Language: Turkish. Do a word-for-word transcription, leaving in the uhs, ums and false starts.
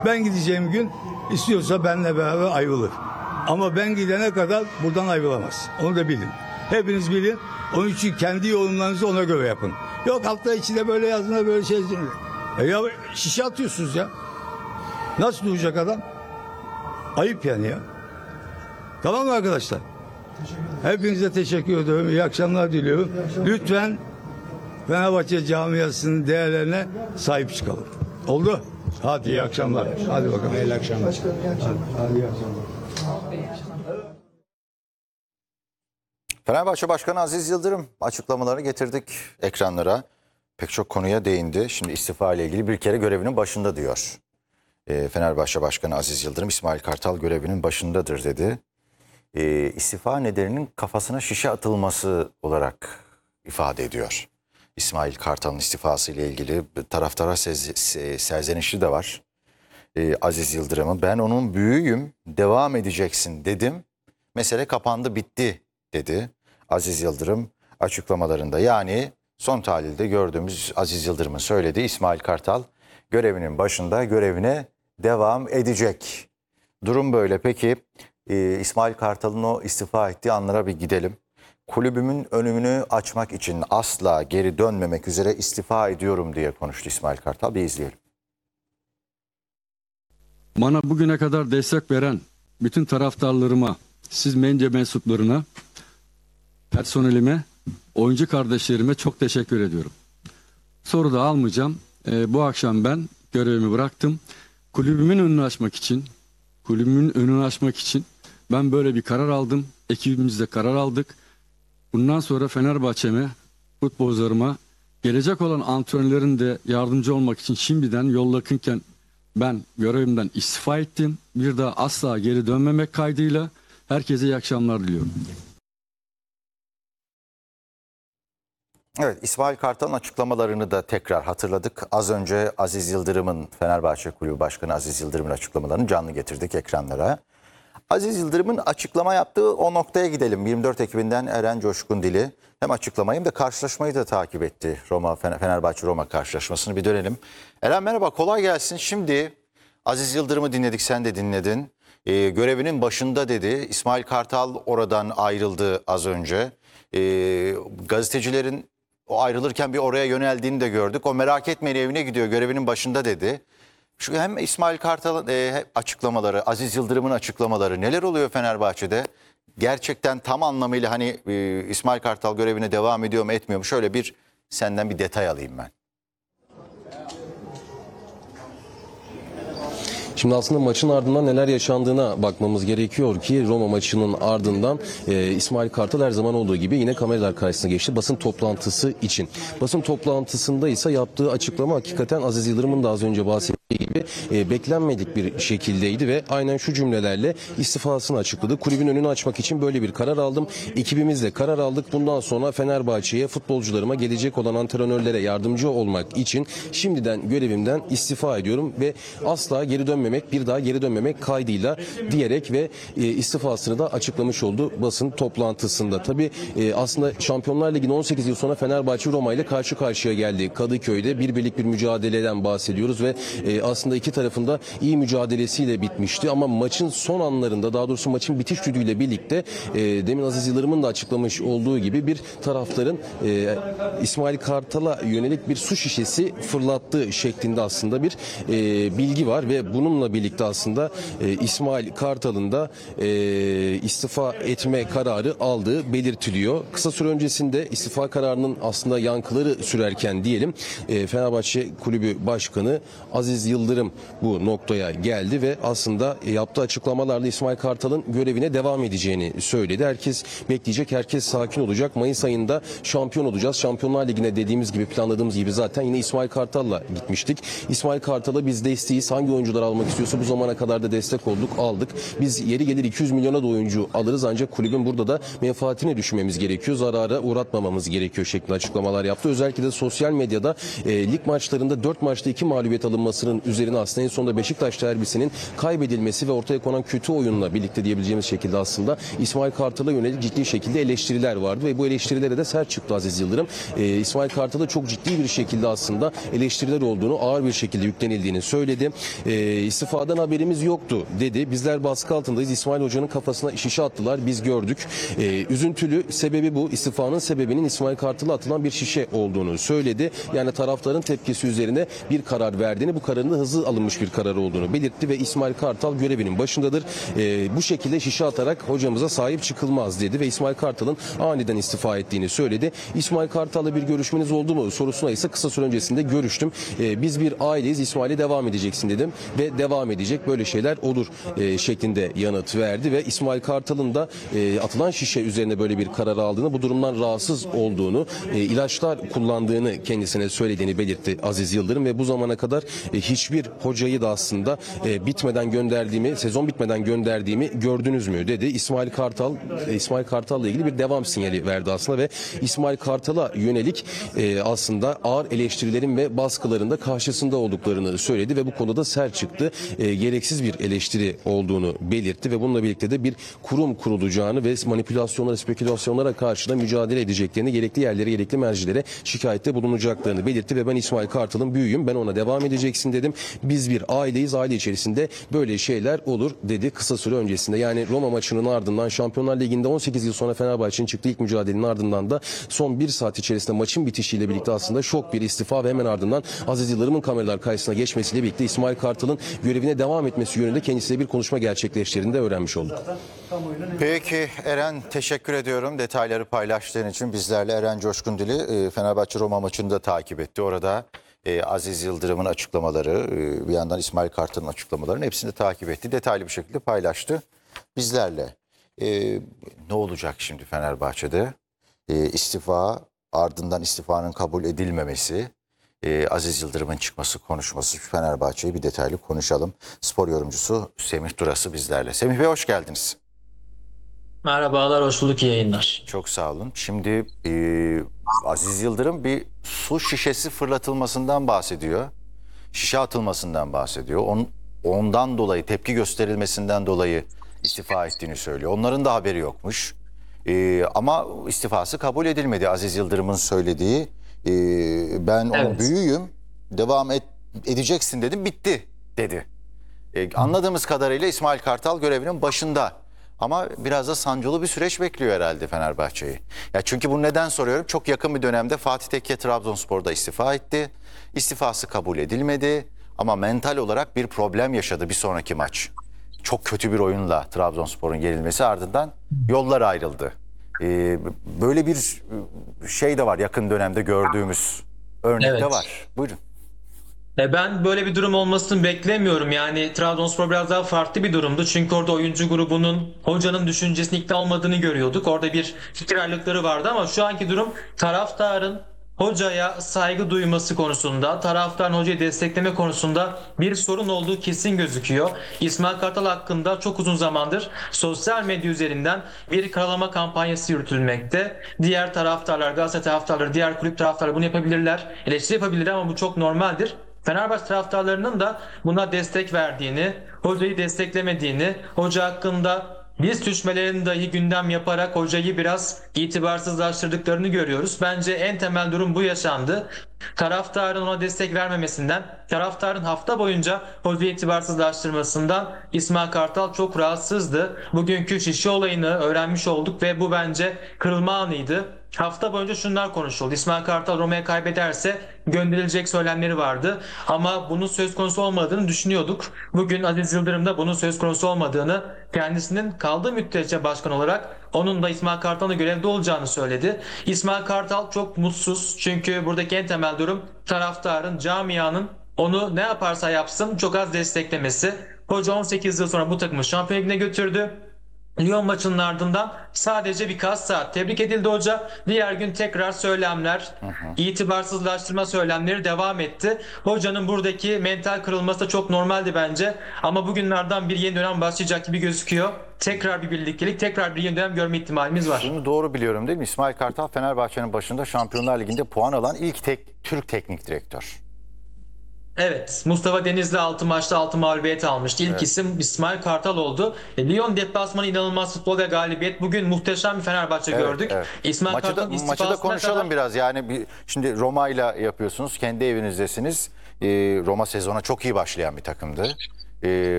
Ben gideceğim gün istiyorsa benimle beraber ayrılır. Ama ben gidene kadar buradan ayrılamaz. Onu da bilin. Hepiniz bilin. Onun için kendi yorumlarınızı ona göre yapın. Yok hafta içinde böyle yazdığında böyle şey. E ya şişe atıyorsunuz ya. Nasıl duracak adam? Ayıp yani ya. Tamam mı arkadaşlar? Hepinize teşekkür ediyorum. İyi akşamlar diliyorum. Lütfen Fenerbahçe camiasının değerlerine sahip çıkalım. Oldu? Hadi iyi akşamlar. Hadi bakalım. İyi akşamlar. Hadi, hadi iyi akşamlar. Fenerbahçe Başkanı Aziz Yıldırım açıklamalarını getirdik ekranlara. Pek çok konuya değindi. Şimdi istifa ile ilgili bir kere görevinin başında diyor. E, Fenerbahçe Başkanı Aziz Yıldırım, İsmail Kartal görevinin başındadır dedi. E, istifa nedeninin kafasına şişe atılması olarak ifade ediyor. İsmail Kartal'ın istifası ile ilgili taraftara serzenişi de var. E, Aziz Yıldırım'ın ben onun büyüğüm, devam edeceksin dedim. Mesele kapandı, bitti dedi Aziz Yıldırım açıklamalarında. Yani son tahlilde gördüğümüz Aziz Yıldırım'ın söylediği İsmail Kartal görevinin başında, görevine devam edecek. Durum böyle. Peki e, İsmail Kartal'ın o istifa ettiği anlara bir gidelim. Kulübümün önünü açmak için asla geri dönmemek üzere istifa ediyorum diye konuştu İsmail Kartal. Bir izleyelim. Bana bugüne kadar destek veren bütün taraftarlarıma, siz medya mensuplarına, personelime, oyuncu kardeşlerime çok teşekkür ediyorum. Soru da almayacağım. Ee, bu akşam ben görevimi bıraktım. Kulübümün önünü açmak için, kulübümün önünü açmak için ben böyle bir karar aldım. Ekibimizde karar aldık. Bundan sonra Fenerbahçe'me, futbolcularıma, gelecek olan antrenörlerin de yardımcı olmak için şimdiden yol yakınken ben görevimden istifa ettim. Bir daha asla geri dönmemek kaydıyla herkese iyi akşamlar diliyorum. Evet, İsmail Kartal'ın açıklamalarını da tekrar hatırladık. Az önce Aziz Yıldırım'ın, Fenerbahçe Kulübü Başkanı Aziz Yıldırım'ın açıklamalarını canlı getirdik ekranlara. Aziz Yıldırım'ın açıklama yaptığı o noktaya gidelim. yirmi dört Ekim'inden Eren Coşkun Dili hem açıklamayı hem de karşılaşmayı da takip etti. Roma Fenerbahçe Roma karşılaşmasını bir dönelim. Eren merhaba, kolay gelsin. Şimdi Aziz Yıldırım'ı dinledik, sen de dinledin. Ee, görevinin başında dedi. İsmail Kartal oradan ayrıldı az önce. Ee, gazetecilerin o ayrılırken bir oraya yöneldiğini de gördük. O merak etmeyin evine gidiyor, görevinin başında dedi. Şu hem İsmail Kartal'ın e, açıklamaları, Aziz Yıldırım'ın açıklamaları, neler oluyor Fenerbahçe'de? Gerçekten tam anlamıyla hani e, İsmail Kartal görevine devam ediyor mu etmiyor mu? Şöyle bir senden bir detay alayım ben. Şimdi aslında maçın ardından neler yaşandığına bakmamız gerekiyor ki Roma maçının ardından e, İsmail Kartal her zaman olduğu gibi yine kameralar karşısına geçti basın toplantısı için. Basın toplantısında ise yaptığı açıklama hakikaten Aziz Yıldırım'ın da az önce bahsettiği gibi e, beklenmedik bir şekildeydi ve aynen şu cümlelerle istifasını açıkladı. Kulübün önünü açmak için böyle bir karar aldım. Ekibimizle karar aldık. Bundan sonra Fenerbahçe'ye, futbolcularıma, gelecek olan antrenörlere yardımcı olmak için şimdiden görevimden istifa ediyorum ve asla geri dönmemek, bir daha geri dönmemek kaydıyla diyerek ve e, istifasını da açıklamış oldu basın toplantısında. Tabii e, aslında Şampiyonlar Ligi'nin on sekiz yıl sonra Fenerbahçe Roma ile karşı karşıya geldi. Kadıköy'de bir birlik bir mücadeleden bahsediyoruz ve e, aslında iki tarafında iyi mücadelesiyle bitmişti ama maçın son anlarında, daha doğrusu maçın bitiş düdüğüyle birlikte e, demin Aziz Yıldırım'ın da açıklamış olduğu gibi bir taraftarın e, İsmail Kartal'a yönelik bir su şişesi fırlattığı şeklinde aslında bir e, bilgi var ve bununla birlikte aslında e, İsmail Kartal'ın da e, istifa etme kararı aldığı belirtiliyor. Kısa süre öncesinde istifa kararının aslında yankıları sürerken diyelim e, Fenerbahçe Kulübü Başkanı Aziz Yıldırım bu noktaya geldi ve aslında yaptığı açıklamalarla İsmail Kartal'ın görevine devam edeceğini söyledi. Herkes bekleyecek, herkes sakin olacak. Mayıs ayında şampiyon olacağız. Şampiyonlar Ligi'ne dediğimiz gibi, planladığımız gibi zaten yine İsmail Kartal'la gitmiştik. İsmail Kartal'a biz desteğiz. Hangi oyuncular almak istiyorsa bu zamana kadar da destek olduk, aldık. Biz yeri gelir iki yüz milyona da oyuncu alırız ancak kulübün burada da menfaatine düşmemiz gerekiyor. Zarara uğratmamamız gerekiyor şeklinde açıklamalar yaptı. Özellikle de sosyal medyada e, lig maçlarında dört maçta iki mağlubiyet alınmasının taraftarların üzerine aslında en sonunda Beşiktaş derbisinin kaybedilmesi ve ortaya konan kötü oyunla birlikte diyebileceğimiz şekilde aslında İsmail Kartal'a yönelik ciddi şekilde eleştiriler vardı ve bu eleştirilere de sert çıktı Aziz Yıldırım. Ee, İsmail Kartal'a çok ciddi bir şekilde aslında eleştiriler olduğunu, ağır bir şekilde yüklenildiğini söyledi. Ee, istifadan haberimiz yoktu dedi. Bizler baskı altındayız. İsmail Hoca'nın kafasına şişe attılar. Biz gördük. Ee, üzüntülü sebebi bu. İstifanın sebebinin İsmail Kartal'a atılan bir şişe olduğunu söyledi. Yani taraftarın tepkisi üzerine bir karar verdiğini, bu kararın da hızlı alınmış bir karar olduğunu belirtti ve İsmail Kartal görevinin başındadır. Ee, bu şekilde şişe atarak hocamıza sahip çıkılmaz dedi ve İsmail Kartal'ın aniden istifa ettiğini söyledi. İsmail Kartal'la bir görüşmeniz oldu mu sorusuna ise kısa süre öncesinde görüştüm. Ee, biz bir aileyiz, İsmail'e devam edeceksin dedim ve devam edecek, böyle şeyler olur e, şeklinde yanıt verdi ve İsmail Kartal'ın da e, atılan şişe üzerine böyle bir karar aldığını, bu durumdan rahatsız olduğunu, e, ilaçlar kullandığını kendisine söylediğini belirtti Aziz Yıldırım ve bu zamana kadar e, hiçbir hocayı da aslında e, bitmeden gönderdiğimi, sezon bitmeden gönderdiğimi gördünüz mü dedi. İsmail Kartal, e, İsmail Kartal'la ilgili bir devam sinyali verdi aslında ve İsmail Kartal'a yönelik e, aslında ağır eleştirilerin ve baskıların da karşısında olduklarını söyledi ve bu konuda sert çıktı. E, gereksiz bir eleştiri olduğunu belirtti ve bununla birlikte de bir kurum kurulacağını ve manipülasyonlara, spekülasyonlara karşı da mücadele edeceklerini, gerekli yerlere, gerekli mercilere şikayette bulunacaklarını belirtti ve ben İsmail Kartal'ın büyüğüm, ben ona devam edeceksin dedim. Biz bir aileyiz, aile içerisinde böyle şeyler olur dedi kısa süre öncesinde. Yani Roma maçının ardından Şampiyonlar Ligi'nde on sekiz yıl sonra Fenerbahçe'nin çıktığı ilk mücadelenin ardından da son bir saat içerisinde maçın bitişiyle birlikte aslında şok bir istifa ve hemen ardından Aziz Yıldırım'ın kameralar karşısına geçmesiyle birlikte İsmail Kartal'ın görevine devam etmesi yönünde kendisiyle bir konuşma gerçekleştirdiğini de öğrenmiş olduk. Peki Eren, teşekkür ediyorum detayları paylaştığın için. Bizlerle Eren Coşkundili Fenerbahçe Roma maçını da takip etti. Orada e, Aziz Yıldırım'ın açıklamaları, e, bir yandan İsmail Kartal'ın açıklamalarının hepsini takip etti. Detaylı bir şekilde paylaştı bizlerle. E, ne olacak şimdi Fenerbahçe'de? E, istifa, ardından istifanın kabul edilmemesi, e, Aziz Yıldırım'ın çıkması, konuşması, Fenerbahçe'yi bir detaylı konuşalım. Spor yorumcusu Semih Durası bizlerle. Semih Bey, hoş geldiniz. Merhabalar, hoş bulduk, iyi yayınlar. Çok sağ olun. Şimdi e, Aziz Yıldırım bir su şişesi fırlatılmasından bahsediyor. Şişe atılmasından bahsediyor. On, ondan dolayı, tepki gösterilmesinden dolayı istifa ettiğini söylüyor. Onların da haberi yokmuş. E, ama istifası kabul edilmedi. Aziz Yıldırım'ın söylediği, e, ben onun Evet. büyüğüm, devam et, edeceksin dedim, bitti dedi. E, anladığımız kadarıyla İsmail Kartal görevinin başında. Ama biraz da sancılı bir süreç bekliyor herhalde Fenerbahçe'yi. Ya çünkü bunu neden soruyorum? Çok yakın bir dönemde Fatih Tekke Trabzonspor'da istifa etti. İstifası kabul edilmedi ama mental olarak bir problem yaşadı bir sonraki maç. Çok kötü bir oyunla Trabzonspor'un yenilmesi, ardından yollar ayrıldı. Ee, böyle bir şey de var yakın dönemde gördüğümüz örnek de Evet. var. Buyurun. E ben böyle bir durum olmasını beklemiyorum. Yani Trabzonspor biraz daha farklı bir durumdu. Çünkü orada oyuncu grubunun, hocanın düşüncesine ikna olmadığını görüyorduk. Orada bir fikir ayrılıkları vardı ama şu anki durum taraftarın hocaya saygı duyması konusunda, taraftarın hocayı destekleme konusunda bir sorun olduğu kesin gözüküyor. İsmail Kartal hakkında çok uzun zamandır sosyal medya üzerinden bir karalama kampanyası yürütülmekte. Diğer taraftarlar, Galatasaray taraftarları, diğer kulüp taraftarları bunu yapabilirler, eleştiri yapabilirler ama bu çok normaldir. Fenerbahçe taraftarlarının da buna destek verdiğini, hocayı desteklemediğini, hoca hakkında biz düşmelerini dahi gündem yaparak hocayı biraz itibarsızlaştırdıklarını görüyoruz. Bence en temel durum bu yaşandı. Taraftarın ona destek vermemesinden, taraftarın hafta boyunca hocayı itibarsızlaştırmasından İsmail Kartal çok rahatsızdı. Bugünkü şişe olayını öğrenmiş olduk ve bu bence kırılma anıydı. Hafta boyunca şunlar konuşuldu. İsmail Kartal Roma'ya kaybederse gönderilecek söylemleri vardı. Ama bunun söz konusu olmadığını düşünüyorduk. Bugün Aziz Yıldırım da bunun söz konusu olmadığını, kendisinin kaldığı müddetçe başkan olarak onun da İsmail Kartal'ın görevde olacağını söyledi. İsmail Kartal çok mutsuz. Çünkü buradaki en temel durum taraftarın, camianın onu ne yaparsa yapsın çok az desteklemesi. Hoca on sekiz yıl sonra bu takımı Şampiyonlar Ligi'ne götürdü. Lyon maçının ardından sadece birkaç saat tebrik edildi hoca. Diğer gün tekrar söylemler, hı hı. itibarsızlaştırma söylemleri devam etti. Hocanın buradaki mental kırılması da çok normaldi bence. Ama bugünlerden bir yeni dönem başlayacak gibi gözüküyor. Tekrar bir birliktelik, tekrar bir yeni dönem görme ihtimalimiz var. Bunu doğru biliyorum değil mi? İsmail Kartal Fenerbahçe'nin başında Şampiyonlar Ligi'nde puan alan ilk tek Türk teknik direktör. Evet, Mustafa Denizli altı maçta altı mağlubiyet almıştı. İlk isim İsmail Kartal oldu. E, Lyon deplasmanı inanılmaz futbol ve galibiyet. Bugün muhteşem bir Fenerbahçe Evet, gördük. evet. İsmail Maçı da, Kartal'ın maçı da istifasına konuşalım kadar... biraz. Yani bir, şimdi Roma ile yapıyorsunuz. Kendi evinizdesiniz. Ee, Roma sezona çok iyi başlayan bir takımdı. Ee,